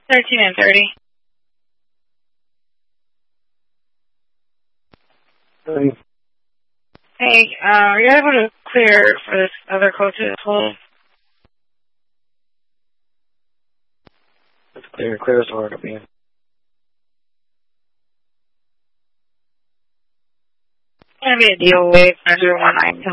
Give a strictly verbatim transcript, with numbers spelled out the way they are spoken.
thirteen and thirty. thirty. Hey, uh, are you able to clear for this other coach to hold? It's clear. Clear as hard to be. It's going to be a deal with zero one nine.